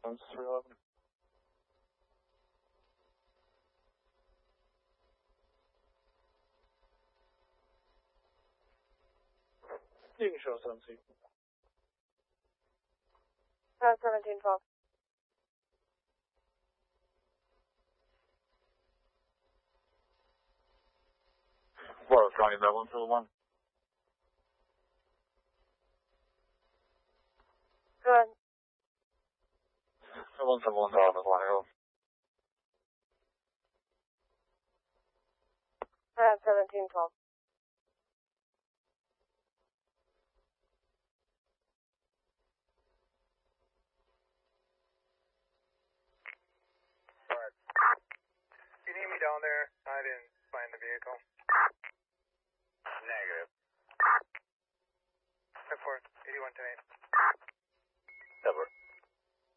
Comes 311. You can show 17. 1712. Well, trying that one for the one. Go ahead. 171 down the line. 1712. Alright. You need me down there? I didn't find the vehicle. Negative. 4, 81 to 8.